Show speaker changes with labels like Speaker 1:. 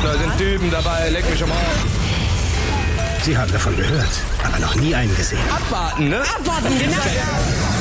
Speaker 1: Da sind Typen dabei, leck mich am Arsch.
Speaker 2: Sie haben davon gehört, aber noch nie einen gesehen.
Speaker 1: Abwarten, ne?
Speaker 3: Abwarten, genau.